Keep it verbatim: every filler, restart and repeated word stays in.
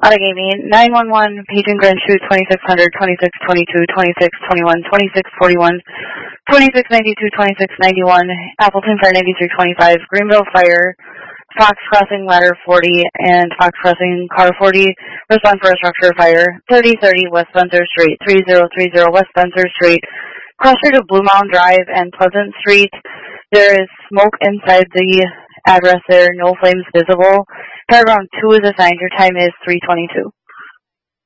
Outagaming, nine one one, paging Grand Chute, twenty-six hundred, twenty-six twenty-two, twenty-six twenty-one, twenty-six forty-one, twenty-six ninety-two, twenty-six ninety-one, Appleton Fire ninety-three twenty-five, Greenville Fire, Fox Crossing Ladder forty, and Fox Crossing Car forty, respond for a structure fire, thirty thirty West Spencer Street, thirty thirty West Spencer Street, cross street of Blue Mound Drive and Pleasant Street. There is smoke inside the address there, no flames visible. Paragraph two is assigned. Your time is three twenty-two.